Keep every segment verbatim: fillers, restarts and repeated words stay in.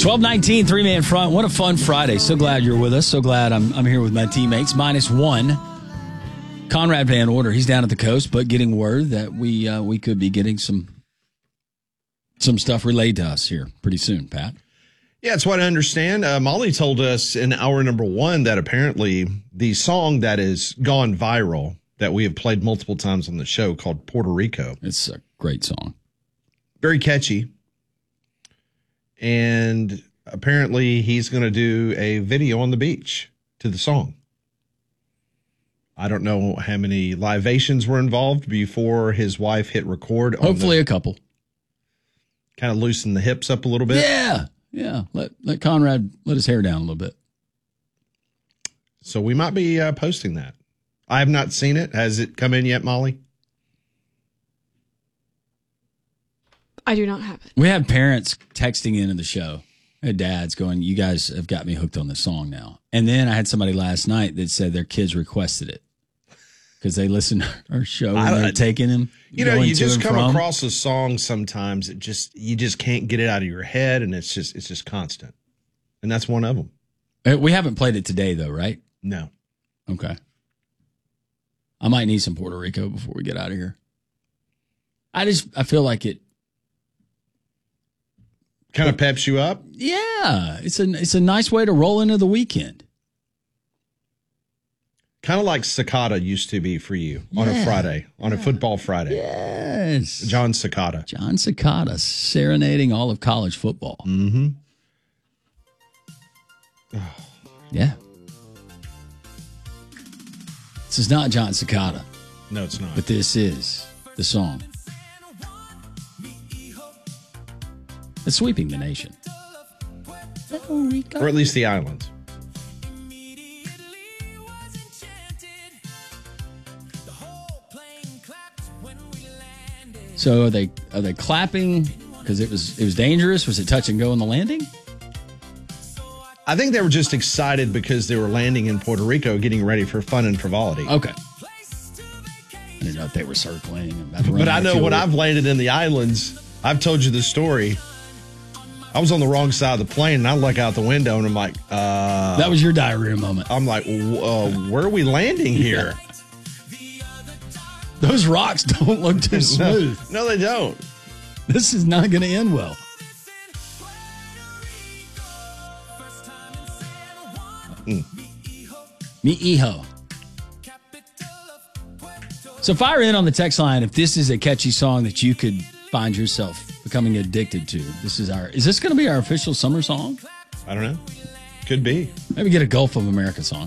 twelve nineteen, three-man front. What a fun Friday. So glad you're with us. So glad I'm I'm here with my teammates. Minus one. Conrad Van Order, he's down at the coast, but getting word that we uh, we could be getting some some stuff relayed to us here pretty soon, Pat. Yeah, that's what I understand. Uh, Molly told us in hour number one that apparently the song that has gone viral that we have played multiple times on the show called Puerto Rico. It's a great song. Very catchy. And apparently he's going to do a video on the beach to the song. I don't know how many libations were involved before his wife hit record. Hopefully the, a couple. Kind of loosen the hips up a little bit. Yeah. Yeah. Let let Conrad let his hair down a little bit. So we might be uh, posting that. I have not seen it. Has it come in yet, Molly? I do not have it. We had parents texting into the show. I had dads going, you guys have got me hooked on this song now. And then I had somebody last night that said their kids requested it because they listened to our show and they're taking them. You know, you just come from. across a song sometimes. It just you just can't get it out of your head, and it's just it's just constant. And that's one of them. We haven't played it today, though, right? No. Okay. I might need some Puerto Rico before we get out of here. I just I feel like it kind of peps you up. Yeah, it's a it's a nice way to roll into the weekend. Kind of like Cicada used to be for you on yeah. a Friday, on a football Friday. Yes. John Cicada. John Cicada serenading all of college football. Mm-hmm. Oh. Yeah. This is not John Cicada. No, it's not. But this is the song. It's sweeping the nation. Or at least the islands. So are they are they clapping because it was it was dangerous? Was it touch and go on the landing? I think they were just excited because they were landing in Puerto Rico, getting ready for fun and frivolity. Okay. I didn't know if they were circling. But I know when I've landed in the islands, I've told you the story. I was on the wrong side of the plane, and I look out the window, and I'm like, uh... That was your diarrhea moment. I'm like, uh, where are we landing here? Yeah. Those rocks don't look too smooth. No, no, they don't. This is not going to end well. Mm. Mi hijo. So fire in on the text line if this is a catchy song that you could find yourself becoming addicted to. This is our. Is this going to be our official summer song? I don't know. Could be. Maybe get a Gulf of America song.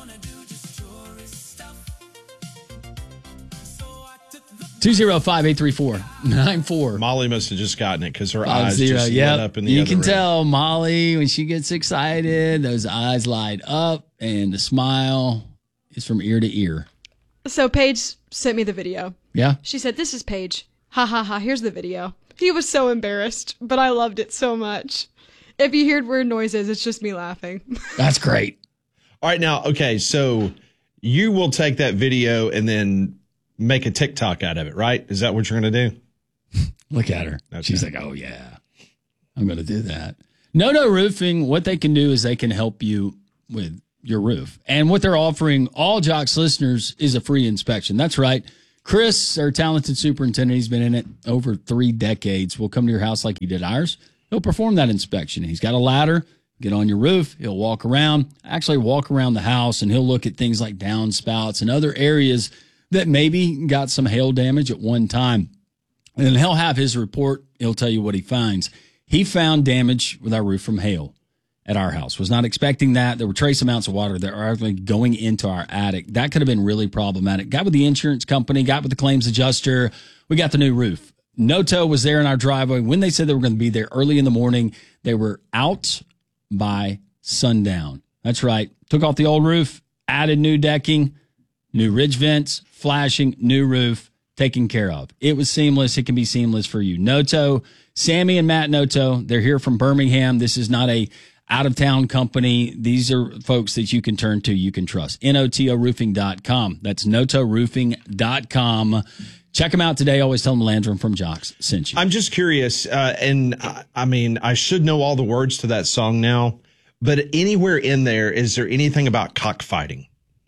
two zero five, eight three four, nine four. Molly must have just gotten it because her eyes zero. just yep. lit up in the You other can room. tell Molly, when she gets excited, those eyes light up and the smile is from ear to ear. So Paige sent me the video. Yeah? She said, this is Paige. Ha ha ha, here's the video. He was so embarrassed, but I loved it so much. If you heard weird noises, it's just me laughing. That's great. All right, now, okay, so you will take that video and then make a TikTok out of it, right? Is that what you're going to do? Look at her. Okay. She's like, oh, yeah, I'm going to do that. No No Roofing, what they can do is they can help you with your roof. And what they're offering all Jocks listeners is a free inspection. That's right. Chris, our talented superintendent, he's been in it over three decades, will come to your house like he did ours. He'll perform that inspection. He's got a ladder. Get on your roof. He'll walk around, actually walk around the house, and he'll look at things like downspouts and other areas that maybe got some hail damage at one time. And then he'll have his report. He'll tell you what he finds. He found damage with our roof from hail at our house. Was not expecting that. There were trace amounts of water that are actually going into our attic. That could have been really problematic. Got with the insurance company, got with the claims adjuster. We got the new roof. Noto was there in our driveway. When they said they were going to be there early in the morning, they were out by sundown. That's right. Took off the old roof, added new decking, new ridge vents, flashing, new roof, taken care of. It was seamless. It can be seamless for you. Noto, Sammy and Matt Noto, they're here from Birmingham. This is not a out-of-town company. These are folks that you can turn to, you can trust. N O T O roofing dot com. That's noto roofing dot com. Check them out today. Always tell them Landrum from Jocks sent you. I'm just curious, uh, and I, I mean, I should know all the words to that song now, but anywhere in there, is there anything about cockfighting?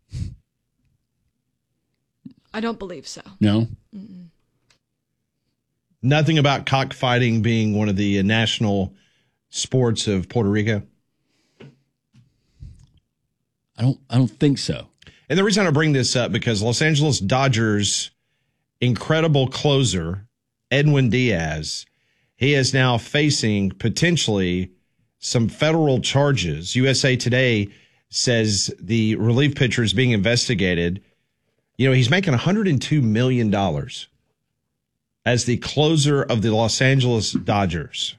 I don't believe so. No? Mm-mm. Nothing about cockfighting being one of the national sports of Puerto Rico? I don't I don't think so. And the reason I bring this up, because Los Angeles Dodgers incredible closer, Edwin Diaz, he is now facing potentially some federal charges. U S A Today says the relief pitcher is being investigated. You know, he's making one hundred two million dollars as the closer of the Los Angeles Dodgers.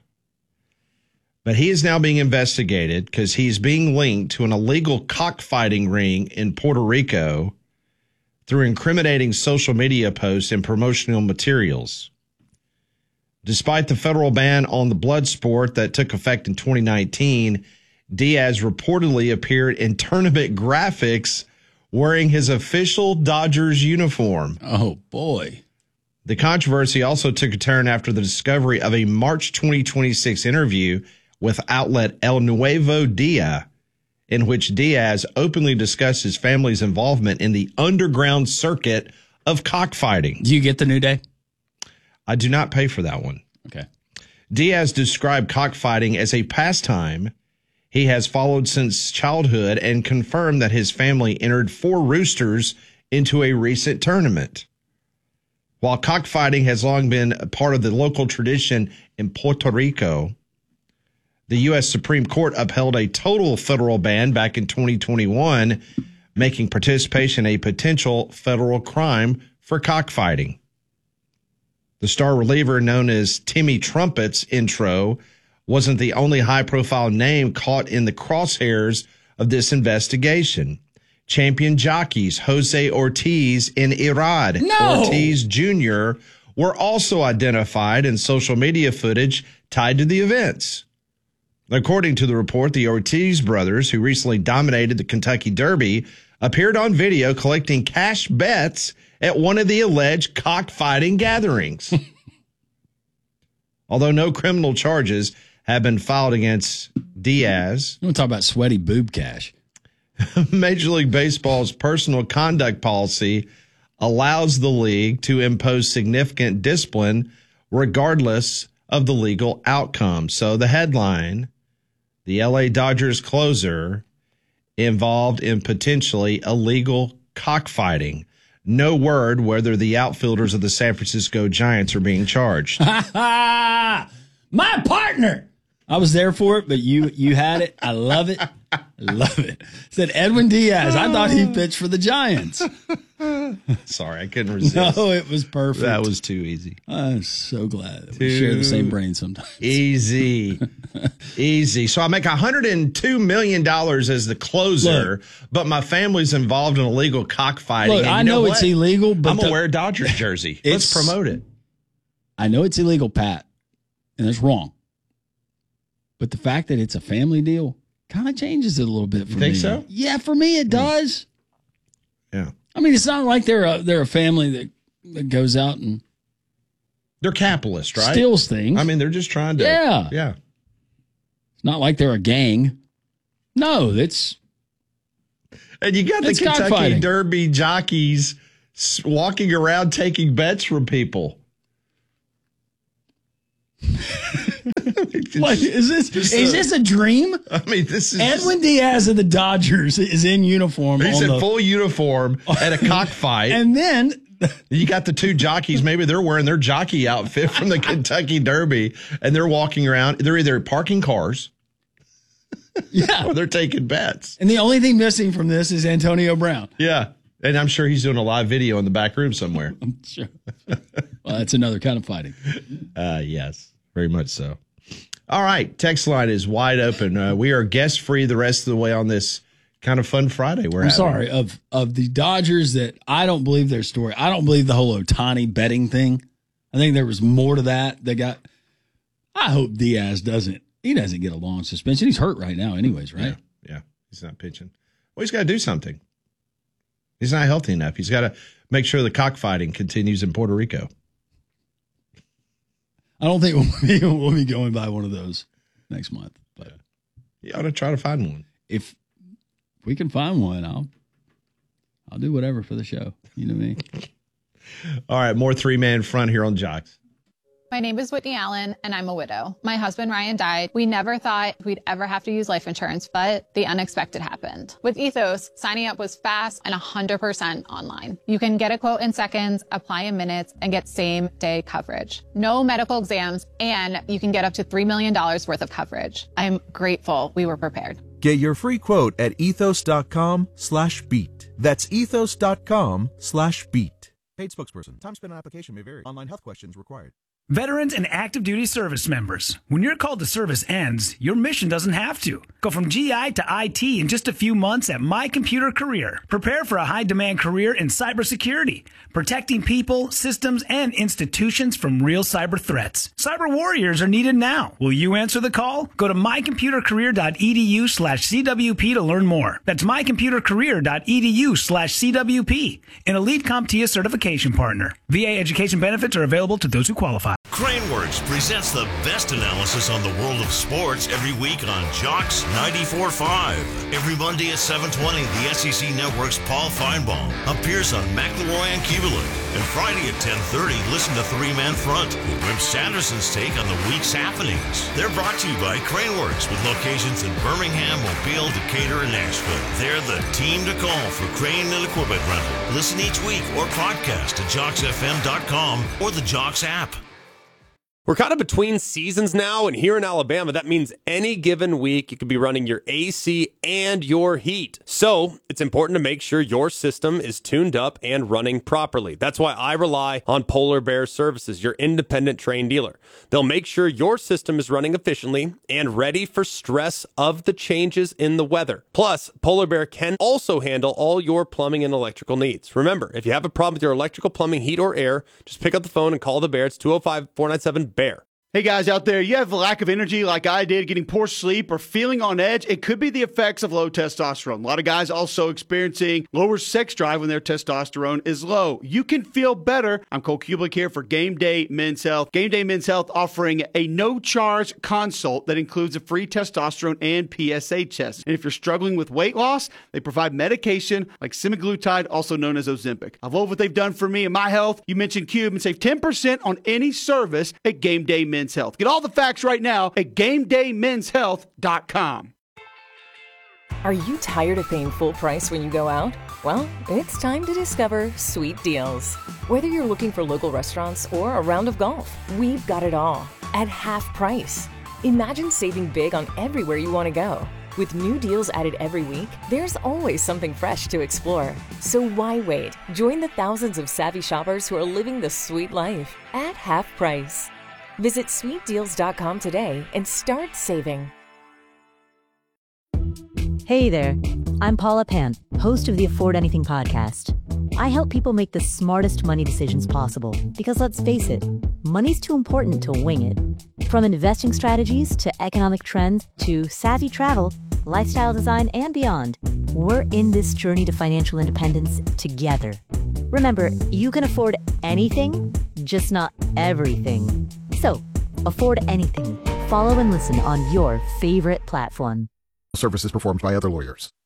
But he is now being investigated because he's being linked to an illegal cockfighting ring in Puerto Rico through incriminating social media posts and promotional materials. Despite the federal ban on the blood sport that took effect in twenty nineteen, Diaz reportedly appeared in tournament graphics wearing his official Dodgers uniform. Oh, boy. The controversy also took a turn after the discovery of a March twenty twenty-six interview with outlet El Nuevo Dia, in which Diaz openly discussed his family's involvement in the underground circuit of cockfighting. Do you get the New Day? I do not pay for that one. Okay. Diaz described cockfighting as a pastime he has followed since childhood and confirmed that his family entered four roosters into a recent tournament. While cockfighting has long been a part of the local tradition in Puerto Rico, the U S Supreme Court upheld a total federal ban back in twenty twenty-one, making participation a potential federal crime for cockfighting. The star reliever known as Timmy Trumpet's intro wasn't the only high-profile name caught in the crosshairs of this investigation. Champion jockeys Jose Ortiz and Irad No. Ortiz Junior were also identified in social media footage tied to the events. According to the report, the Ortiz brothers, who recently dominated the Kentucky Derby, appeared on video collecting cash bets at one of the alleged cockfighting gatherings. Although no criminal charges have been filed against Diaz, You want to talk about sweaty boob cash? Major League Baseball's personal conduct policy allows the league to impose significant discipline regardless of the legal outcome. So the headline, the L A Dodgers closer involved in potentially illegal cockfighting. No word whether the outfielders of the San Francisco Giants are being charged. My partner. I was there for it, but you you had it. I love it. I love it. Said Edwin Diaz. I thought he pitched for the Giants. Sorry, I couldn't resist. No, it was perfect. That was too easy. I'm so glad that Too we share the same brain sometimes. Easy. Easy. So I make one hundred two million dollars as the closer, Look. but my family's involved in illegal cockfighting. Look, and you I know, know it's what? illegal, but I'm going the- to wear a Dodgers jersey. Let's It's- promote it. I know it's illegal, Pat, and it's wrong. But the fact that it's a family deal kind of changes it a little bit for You think me. so? Yeah, for me it does. Yeah. I mean, it's not like they're a, they're a family that, that goes out and They're capitalist, right? steals things. I mean, they're just trying to. Yeah. Yeah. It's not like they're a gang. No, it's And you got the It's Kentucky cockfighting. Derby jockeys s- walking around taking bets from people. what is this? just Is a- this a dream? I mean, this is. Edwin Diaz of the Dodgers is in uniform. He's on in the, full uniform at a cockfight. and then You got the two jockeys. Maybe they're wearing their jockey outfit from the Kentucky Derby, and they're walking around. They're either parking cars yeah, or they're taking bets. and the only thing missing from this is Antonio Brown. Yeah. And I'm sure he's doing a live video in the back room somewhere. Sure. Well, that's another kind of fighting. Uh, yes, very much so. All right. Text line is wide open. Uh, we are guest free the rest of the way on this kind of fun Friday. We're I'm having. sorry of of the Dodgers that I don't believe their story. I don't believe the whole Ohtani betting thing. I think there was more to that. They got. I hope Diaz doesn't. He doesn't get a long suspension. He's hurt right now, anyways, right? Yeah. Yeah. He's not pitching. Well, he's got to do something. He's not healthy enough. He's got to make sure the cockfighting continues in Puerto Rico. I don't think we'll be, we'll be going by one of those next month. But you ought to try to find one. If we can find one, I'll I'll do whatever for the show. You know me. All right, more three-man front here on Jocks. My name is Whitney Allen, and I'm a widow. My husband, Ryan, died. We never thought we'd ever have to use life insurance, but the unexpected happened. With Ethos, signing up was fast and one hundred percent online. You can get a quote in seconds, apply in minutes, and get same-day coverage. No medical exams, and you can get up to three million dollars worth of coverage. I'm grateful we were prepared. Get your free quote at ethos.com slash beat. That's ethos.com slash beat. Paid spokesperson. Time spent on application may vary. Online health questions required. Veterans and active duty service members, when your call to service ends, your mission doesn't have to. Go from G I to I T in just a few months at My Computer Career. Prepare for a high-demand career in cybersecurity, protecting people, systems, and institutions from real cyber threats. Cyber warriors are needed now. Will you answer the call? Go to mycomputercareer.edu slash CWP to learn more. That's mycomputercareer.edu slash CWP, an Elite CompTIA certification partner. V A education benefits are available to those who qualify. Craneworks presents the best analysis on the world of sports every week on Jocks ninety-four point five. Every Monday at seven twenty, the S E C Network's Paul Feinbaum appears on McElroy and Keeberlin. And Friday at ten thirty, listen to Three Man Front with Wimp Sanderson's take on the week's happenings. They're brought to you by Craneworks with locations in Birmingham, Mobile, Decatur, and Nashville. They're the team to call for crane and equipment rental. Listen each week or podcast at jocks f m dot com or the Jocks app. We're kind of between seasons now, and here in Alabama, that means any given week you could be running your A C and your heat. So it's important to make sure your system is tuned up and running properly. That's why I rely on Polar Bear Services, your independent Trane dealer. They'll make sure your system is running efficiently and ready for stress of the changes in the weather. Plus, Polar Bear can also handle all your plumbing and electrical needs. Remember, if you have a problem with your electrical, plumbing, heat, or air, just pick up the phone and call the Bear. It's two oh five, four nine seven, bear. Hey guys out there, you have a lack of energy like I did, getting poor sleep or feeling on edge. It could be the effects of low testosterone. A lot of guys also experiencing lower sex drive when their testosterone is low. You can feel better. I'm Cole Kublik here for Game Day Men's Health. Game Day Men's Health offering a no-charge consult that includes a free testosterone and P S A test. And if you're struggling with weight loss, they provide medication like semaglutide, also known as Ozempic. I love what they've done for me and my health. You mentioned Cube and save ten percent on any service at Game Day Men's Health. Get all the facts right now at game day men's health dot com. Are you tired of paying full price when you go out? Well, it's time to discover Sweet Deals. Whether you're looking for local restaurants or a round of golf, we've got it all at half price. Imagine saving big on everywhere you want to go. With new deals added every week, there's always something fresh to explore. So why wait? Join the thousands of savvy shoppers who are living the sweet life at half price. Visit sweet deals dot com today and start saving. Hey there, I'm Paula Pant, host of the Afford Anything podcast. I help people make the smartest money decisions possible because, let's face it, money's too important to wing it. From investing strategies to economic trends to savvy travel, lifestyle design, and beyond, we're in this journey to financial independence together. Remember, you can afford anything, just not everything. So, afford anything. Follow and listen on your favorite platform. Services performed by other lawyers.